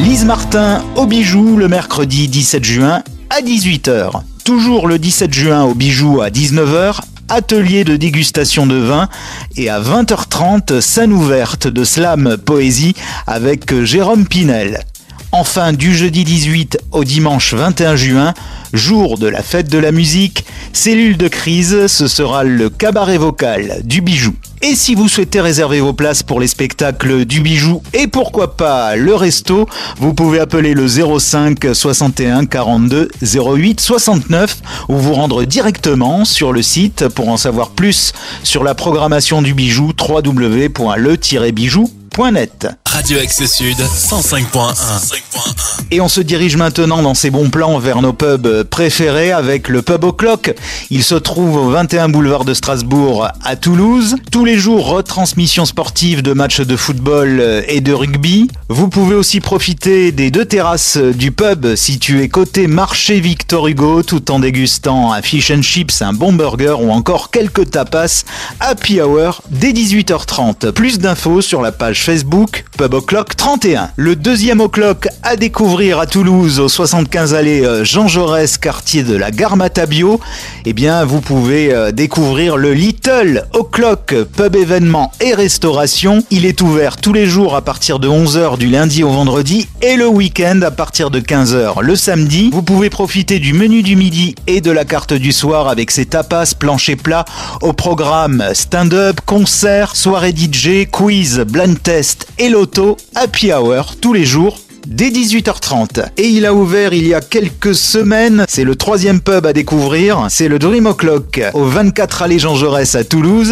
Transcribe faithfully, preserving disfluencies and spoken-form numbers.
Lise Martin au Bijou le mercredi dix-sept juin à dix-huit heures. Toujours le dix-sept juin au Bijou à dix-neuf heures, atelier de dégustation de vin et à vingt heures trente, scène ouverte de slam poésie avec Jérôme Pinel. Enfin, du jeudi dix-huit au dimanche vingt et un juin, jour de la fête de la musique, cellule de crise, ce sera le cabaret vocal du Bijou. Et si vous souhaitez réserver vos places pour les spectacles du Bijou et pourquoi pas le resto, vous pouvez appeler le zéro cinq soixante et un quarante-deux zéro huit soixante-neuf ou vous rendre directement sur le site pour en savoir plus sur la programmation du Bijou, w w w point le tiret bijou point net. Radio Axe Sud, cent cinq point un. Et on se dirige maintenant dans ces bons plans vers nos pubs préférés avec le pub au clock. Il se trouve au vingt et un boulevard de Strasbourg à Toulouse. Tous les jours, retransmission sportive de matchs de football et de rugby. Vous pouvez aussi profiter des deux terrasses du pub situées côté marché Victor Hugo tout en dégustant un fish and chips, un bon burger ou encore quelques tapas happy hour dès dix-huit heures trente. Plus d'infos sur la page Facebook Pub O'Clock trente et un. Le deuxième O'Clock à découvrir à Toulouse au soixante-quinze allée Jean Jaurès, quartier de la Gare Matabio. Eh bien, vous pouvez découvrir le Little O'Clock Pub événement et restauration. Il est ouvert tous les jours à partir de onze heures du lundi au vendredi et le week-end à partir de quinze heures le samedi. Vous pouvez profiter du menu du midi et de la carte du soir avec ses tapas, planchers plats au programme stand-up, concert, soirée D J, quiz, blind test et loto, happy hour tous les jours dès dix-huit heures trente. Et il a ouvert il y a quelques semaines, c'est le troisième pub à découvrir, c'est le Dream O'Clock au vingt-quatre allée Jean Jaurès à Toulouse.